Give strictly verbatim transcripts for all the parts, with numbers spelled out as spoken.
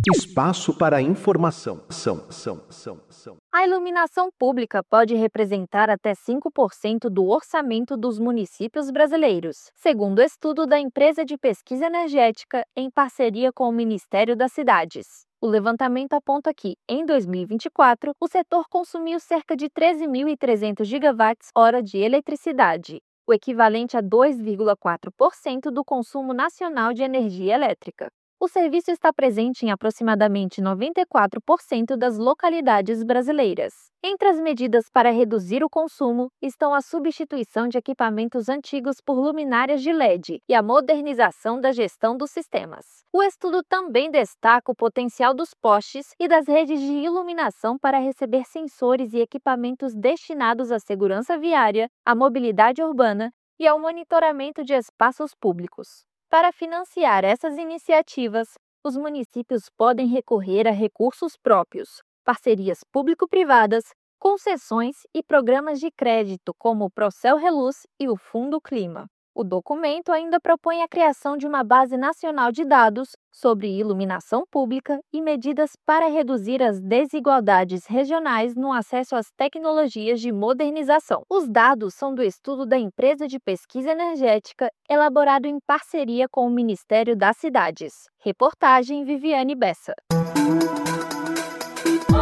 Espaço para informação. São, são, são, são. A iluminação pública pode representar até cinco por cento do orçamento dos municípios brasileiros, segundo o estudo da empresa de pesquisa energética em parceria com o Ministério das Cidades. O levantamento aponta que, em dois mil e vinte e quatro, o setor consumiu cerca de treze mil e trezentos gigawatts-hora de eletricidade, o equivalente a dois vírgula quatro por cento do consumo nacional de energia elétrica. O serviço está presente em aproximadamente noventa e quatro por cento das localidades brasileiras. Entre as medidas para reduzir o consumo estão a substituição de equipamentos antigos por luminárias de L E D e a modernização da gestão dos sistemas. O estudo também destaca o potencial dos postes e das redes de iluminação para receber sensores e equipamentos destinados à segurança viária, à mobilidade urbana e ao monitoramento de espaços públicos. Para financiar essas iniciativas, os municípios podem recorrer a recursos próprios, parcerias público-privadas, concessões e programas de crédito como o Procel Reluz e o Fundo Clima. O documento ainda propõe a criação de uma base nacional de dados sobre iluminação pública e medidas para reduzir as desigualdades regionais no acesso às tecnologias de modernização. Os dados são do estudo da empresa de pesquisa energética, elaborado em parceria com o Ministério das Cidades. Reportagem Viviane Bessa.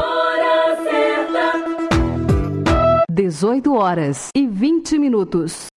dezoito horas e vinte minutos.